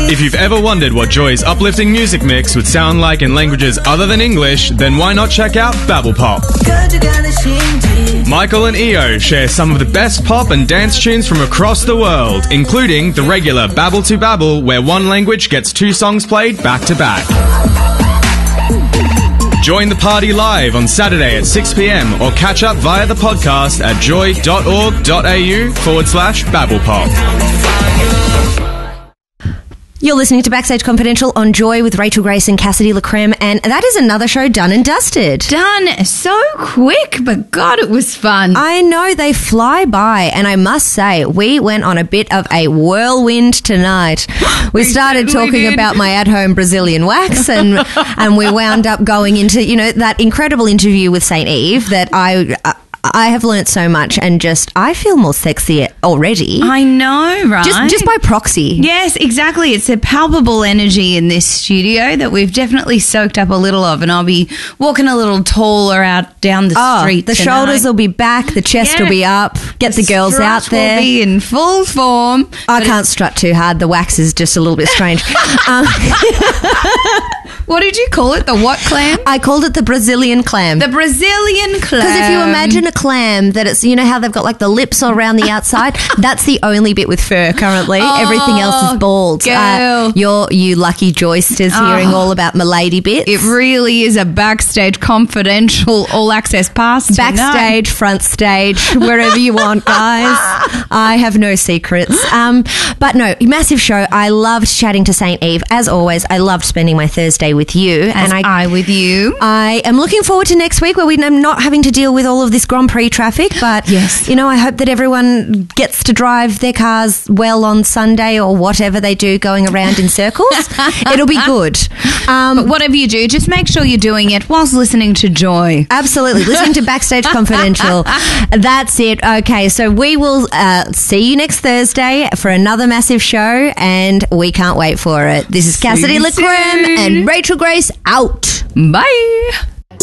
If you've ever wondered what Joy's uplifting music mix would sound like in languages other than English, then why not check out Babble Pop? Michael and Io share some of the best pop and dance tunes from across the world, including the regular Babble to Babble, where one language gets 2 songs played back to back. Join the party live on Saturday at 6 p.m. or catch up via the podcast at joy.org.au/babblepop. You're listening to Backstage Confidential on Joy with Rachel Grace and Cassidy LaCreme, and that is another show done and dusted. Done so quick, but God, it was fun. I know, they fly by, and I must say, we went on a bit of a whirlwind tonight. We started talking about my at-home Brazilian wax, and we wound up going into, that incredible interview with St. Eve that I have learnt so much, and I feel more sexy already. I know, right? Just by proxy. Yes, exactly. It's a palpable energy in this studio that we've definitely soaked up a little of, and I'll be walking a little taller out down the street the tonight. Shoulders will be back, the chest will be up, get the girls out there. Will be in full form. I can't strut too hard. The wax is just a little bit strange. What did you call it? The what clam? I called it the Brazilian clam. The Brazilian clam. Because if you imagine a clam that it's, how they've got like the lips all around the outside, that's the only bit with fur currently. Everything else is bald. Girl. You lucky joysters hearing all about my lady bits. It really is a Backstage Confidential all access pass. Backstage, front stage, wherever you want, guys. I have no secrets. But no, massive show. I loved chatting to St. Eve. As always, I loved spending my Thursday with you. I with you. I am looking forward to next week where we're not having to deal with all of this Grand Prix traffic. But, yes. I hope that everyone gets to drive their cars well on Sunday or whatever they do going around in circles. It'll be good. But whatever you do, just make sure you're doing it whilst listening to Joy. Absolutely. Listening to Backstage Confidential. That's it. Okay, so we will see you next Thursday for another massive show, and we can't wait for it. This is Cassidy LaCreme and Rachel Grace out. Bye.